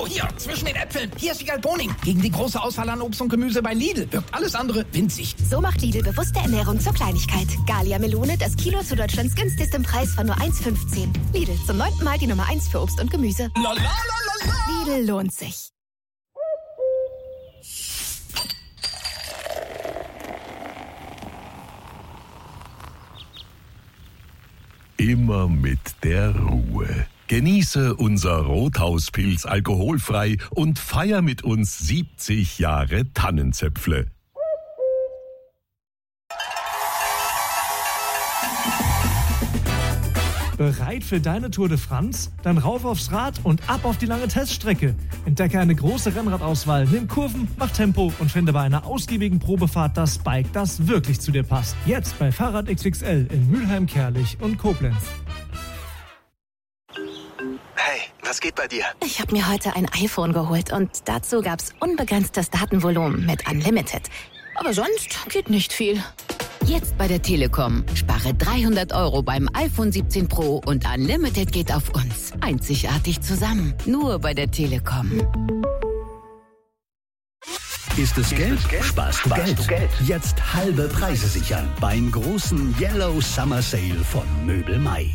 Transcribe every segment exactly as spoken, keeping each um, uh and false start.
hier, zwischen den Äpfeln. Hier ist Wiegald Boning. Gegen die große Auswahl an Obst und Gemüse bei Lidl wirkt alles andere winzig. So macht Lidl bewusste Ernährung zur Kleinigkeit. Gallia Melone, das Kilo zu Deutschlands günstigstem Preis von nur eins fünfzehn. Lidl, zum neunten Mal die Nummer eins für Obst und Gemüse. La, la, la, la, la. Lidl lohnt sich. Immer mit der Ruhe. Genieße unser Rothauspilz alkoholfrei und feier mit uns siebzig Jahre Tannenzäpfle. Bereit für deine Tour de France? Dann rauf aufs Rad und ab auf die lange Teststrecke. Entdecke eine große Rennradauswahl, nimm Kurven, mach Tempo und finde bei einer ausgiebigen Probefahrt das Bike, das wirklich zu dir passt. Jetzt bei Fahrrad X X L in Mülheim, Kerlich und Koblenz. Hey, was geht bei dir? Ich habe mir heute ein iPhone geholt und dazu gab's unbegrenztes Datenvolumen mit Unlimited. Aber sonst geht nicht viel. Jetzt bei der Telekom. Spare dreihundert Euro beim iPhone siebzehn Pro und Unlimited geht auf uns. Einzigartig zusammen. Nur bei der Telekom. Ist es Geld? Sparst du Geld. Jetzt halbe Preise sichern beim großen Yellow Summer Sale von Möbel Mai.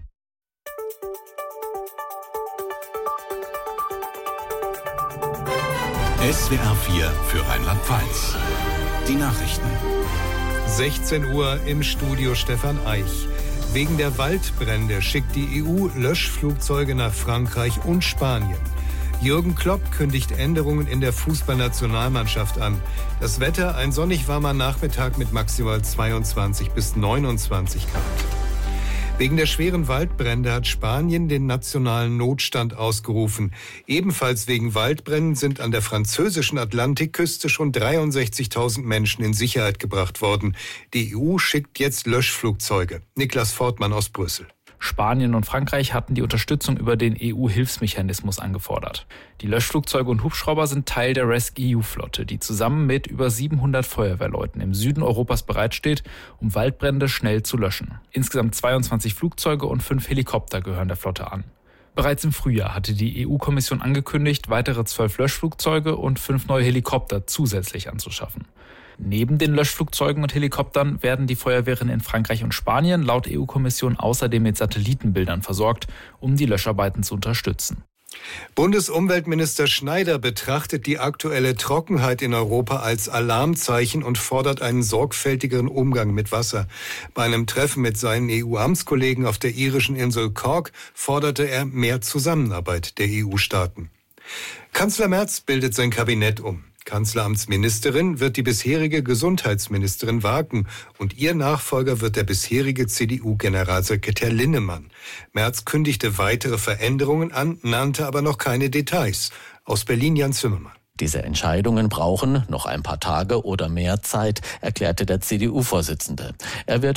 S W R vier für Rheinland-Pfalz. Die Nachrichten. sechzehn Uhr im Studio Stefan Eich. Wegen der Waldbrände schickt die E U Löschflugzeuge nach Frankreich und Spanien. Jürgen Klopp kündigt Änderungen in der Fußballnationalmannschaft an. Das Wetter, ein sonnig warmer Nachmittag mit maximal zweiundzwanzig bis neunundzwanzig Grad. Wegen der schweren Waldbrände hat Spanien den nationalen Notstand ausgerufen. Ebenfalls wegen Waldbränden sind an der französischen Atlantikküste schon dreiundsechzigtausend Menschen in Sicherheit gebracht worden. Die E U schickt jetzt Löschflugzeuge. Niklas Fortmann aus Brüssel. Spanien und Frankreich hatten die Unterstützung über den E U-Hilfsmechanismus angefordert. Die Löschflugzeuge und Hubschrauber sind Teil der RescEU-E U-Flotte, die zusammen mit über siebenhundert Feuerwehrleuten im Süden Europas bereitsteht, um Waldbrände schnell zu löschen. Insgesamt zweiundzwanzig Flugzeuge und fünf Helikopter gehören der Flotte an. Bereits im Frühjahr hatte die E U-Kommission angekündigt, weitere zwölf Löschflugzeuge und fünf neue Helikopter zusätzlich anzuschaffen. Neben den Löschflugzeugen und Helikoptern werden die Feuerwehren in Frankreich und Spanien laut E U-Kommission außerdem mit Satellitenbildern versorgt, um die Löscharbeiten zu unterstützen. Bundesumweltminister Schneider betrachtet die aktuelle Trockenheit in Europa als Alarmzeichen und fordert einen sorgfältigeren Umgang mit Wasser. Bei einem Treffen mit seinen E U-Amtskollegen auf der irischen Insel Cork forderte er mehr Zusammenarbeit der E U-Staaten. Kanzler Merz bildet sein Kabinett um. Kanzleramtsministerin wird die bisherige Gesundheitsministerin Waken und ihr Nachfolger wird der bisherige C D U-Generalsekretär Linnemann. Merz kündigte weitere Veränderungen an, nannte aber noch keine Details. Aus Berlin Jan Zimmermann. Diese Entscheidungen brauchen noch ein paar Tage oder mehr Zeit, erklärte der C D U-Vorsitzende. Er wird